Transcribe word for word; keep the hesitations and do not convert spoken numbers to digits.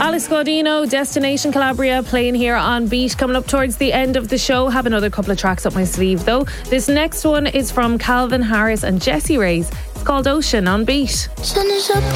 Alice Gaudino, Destination Calabria, playing here on Beat. Coming up towards the end of the show, have another couple of tracks up my sleeve though. This next one is from Calvin Harris and Jessie Reyes. It's called Ocean on Beat. Sun is up